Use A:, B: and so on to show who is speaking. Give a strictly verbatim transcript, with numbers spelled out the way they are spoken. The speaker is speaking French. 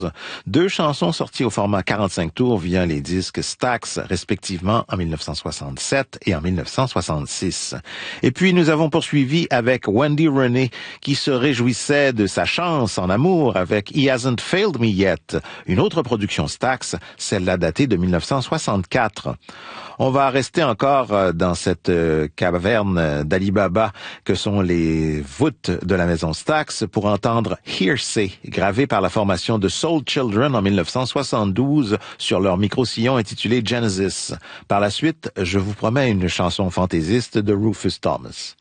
A: Deux chansons sorties au format quarante-cinq tours via les disques Stax, respectivement en mille neuf cent soixante-sept et en mille neuf cent soixante-six. Et puis nous avons poursuivi avec Wendy Renée, qui se réjouissait de sa chance en amour avec He Hasn't Failed Me Yet, une autre production Stax, celle-là datée de mille neuf cent soixante-quatre. On va rester encore dans cette caverne d'Ali Baba que sont les voûtes de la maison Stax pour entendre Hearsay, gravé par la formation de Soul Children en mille neuf cent soixante-douze sur leur micro-sillon intitulé Genesis. Par la suite, je vous promets une chanson fantaisiste de Rufus Thomas.